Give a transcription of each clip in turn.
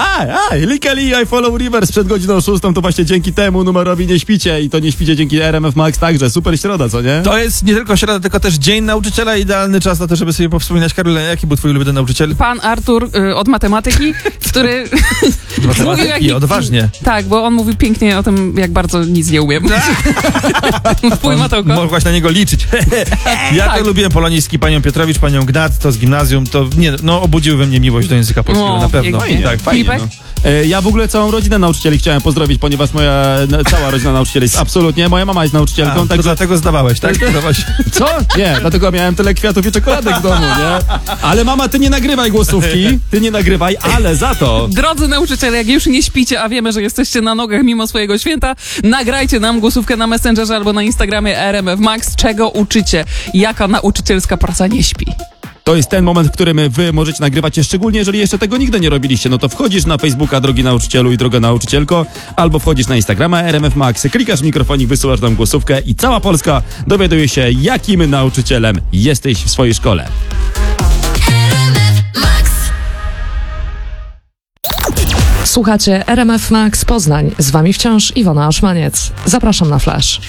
Likali, I follow Rivers przed godziną 6, to właśnie dzięki temu numerowi nie śpicie i to nie śpicie dzięki RMF Max także. Super środa, co nie? To jest nie tylko środa, tylko też Dzień Nauczyciela, idealny czas na to, żeby sobie powspominać. Karolina, jaki był twój ulubiony nauczyciel? Pan Artur od matematyki, który Matematyki, odważnie. Tak, bo on mówił pięknie o tym, jak bardzo nic nie umiem. Twój Matołko. Mogłaś na niego liczyć. Ja tak. to lubiłem polonistki, panią Piotrowicz, panią Gnat, to z gimnazjum, to nie, no obudziły we mnie miłość do języka polskiego, na pewno. Pięknie. Tak, Fajnie, Filipek? Ja w ogóle całą rodzinę nauczycieli chciałem pozdrowić, ponieważ moja cała rodzina nauczycieli jest absolutnie, moja mama jest nauczycielką, To także... dlatego zdawałeś, tak? Co? Nie, dlatego miałem tyle kwiatów i czekoladek w domu, nie? Ale mama, ty nie nagrywaj głosówki, ale za to... Drodzy nauczyciele, jak już nie śpicie, a wiemy, że jesteście na nogach mimo swojego święta, nagrajcie nam głosówkę na Messengerze albo na Instagramie RMF Max, czego uczycie, jaka nauczycielska praca nie śpi. To jest ten moment, w którym wy możecie nagrywać się, szczególnie jeżeli jeszcze tego nigdy nie robiliście, no to wchodzisz na Facebooka drogi nauczycielu i droga nauczycielko, albo wchodzisz na Instagrama RMF Max, klikasz mikrofonik, wysyłasz tam głosówkę i cała Polska dowiaduje się, jakim nauczycielem jesteś w swojej szkole. Słuchacie RMF Max Poznań. Z wami wciąż Iwona Aszmaniec. Zapraszam na Flash.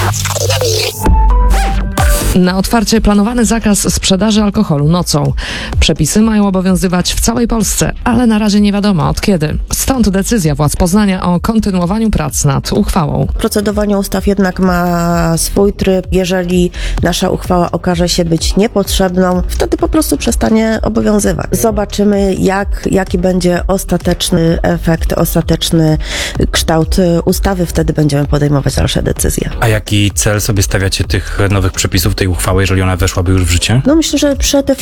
Na otwarcie planowany zakaz sprzedaży alkoholu nocą. Przepisy mają obowiązywać w całej Polsce, ale na razie nie wiadomo od kiedy. Stąd decyzja władz Poznania o kontynuowaniu prac nad uchwałą. Procedowanie ustaw jednak ma swój tryb. Jeżeli nasza uchwała okaże się być niepotrzebną, wtedy po prostu przestanie obowiązywać. Zobaczymy, jaki będzie ostateczny efekt, ostateczny kształt ustawy. Wtedy będziemy podejmować dalsze decyzje. A jaki cel sobie stawiacie tych nowych przepisów, tej uchwały, jeżeli ona weszłaby już w życie? No myślę, że przede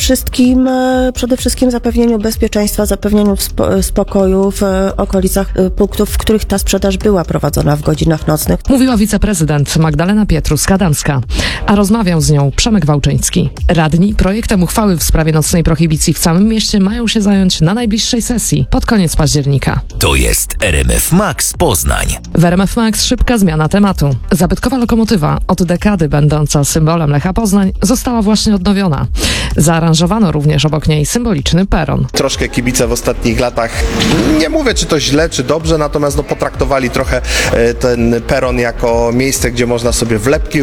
wszystkim zapewnieniu bezpieczeństwa, zapewnieniu spokoju w okolicach punktów, w których ta sprzedaż była prowadzona w godzinach nocnych. Mówiła wiceprezydent Magdalena Pietrus-Adamska, a rozmawiał z nią Przemek Wałczyński. Radni projektem uchwały w sprawie nocnej prohibicji w całym mieście mają się zająć na najbliższej sesji, pod koniec października. To jest RMF Max Poznań. W RMF Max szybka zmiana tematu. Zabytkowa lokomotywa, od dekady będąca symbolem Lecha Poznań, została właśnie odnowiona. Zaaranżowano również obok niej symboliczny peron. Troszkę kibice w ostatnich latach, nie mówię czy to źle, czy dobrze, natomiast potraktowali trochę ten peron jako miejsce, gdzie można sobie wlepki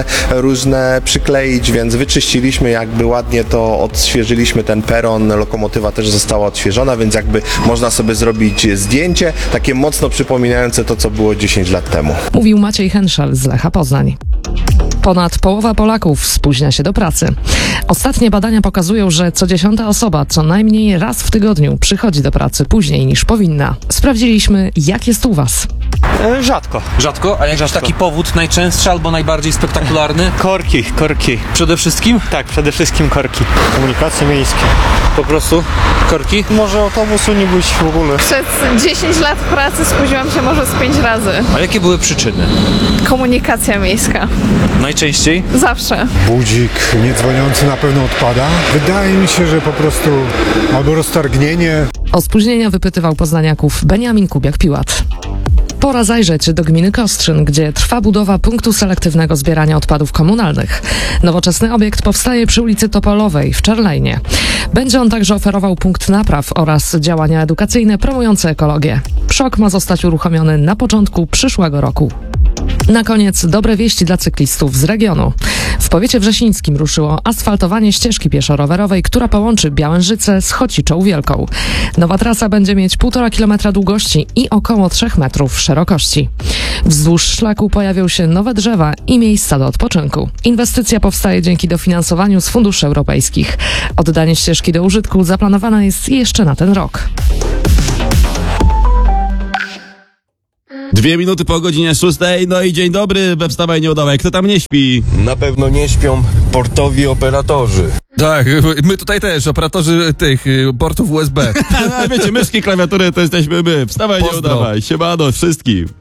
różne przykleić, więc wyczyściliśmy, jakby ładnie to odświeżyliśmy ten peron, lokomotywa też została odświeżona, więc jakby można sobie zrobić zdjęcie, takie mocno przypominające to, co było 10 lat temu. Mówił Maciej Henszel z Lecha Poznań. Ponad połowa Polaków spóźnia się do pracy. Ostatnie badania pokazują, że co 10. osoba co najmniej raz w tygodniu przychodzi do pracy później niż powinna. Sprawdziliśmy, jak jest u was. Rzadko. Rzadko? A jakiś taki powód najczęstszy albo najbardziej spektakularny? Korki. Przede wszystkim? Tak, przede wszystkim korki. Komunikacje miejskie. Po prostu korki? Może autobusu nie być w ogóle. Przez 10 lat pracy spóźniłam się może z 5 razy. A jakie były przyczyny? Komunikacja miejska. Najczęściej? Zawsze. Budzik niedzwoniący na pewno odpada. Wydaje mi się, że po prostu albo roztargnienie. O spóźnienia wypytywał poznaniaków Beniamin Kubiak-Piłat. Pora zajrzeć do gminy Kostrzyn, gdzie trwa budowa punktu selektywnego zbierania odpadów komunalnych. Nowoczesny obiekt powstaje przy ulicy Topolowej w Czerlejnie. Będzie on także oferował punkt napraw oraz działania edukacyjne promujące ekologię. PSZOK ma zostać uruchomiony na początku przyszłego roku. Na koniec dobre wieści dla cyklistów z regionu. W powiecie wrzesińskim ruszyło asfaltowanie ścieżki pieszo-rowerowej, która połączy Białężyce z Chociczą Wielką. Nowa trasa będzie mieć 1,5 kilometra długości i około 3 metrów szerokości. Wzdłuż szlaku pojawią się nowe drzewa i miejsca do odpoczynku. Inwestycja powstaje dzięki dofinansowaniu z funduszy europejskich. Oddanie ścieżki do użytku zaplanowane jest jeszcze na ten rok. 2 minuty po godzinie 6, no i dzień dobry, we Wstawaj nie udawaj. Kto tam nie śpi? Na pewno nie śpią portowi operatorzy. Tak, my tutaj też, operatorzy tych portów USB. Wiecie, myszki, klawiatury to jesteśmy my. Wstawaj nie udawaj. Siemano wszystkim.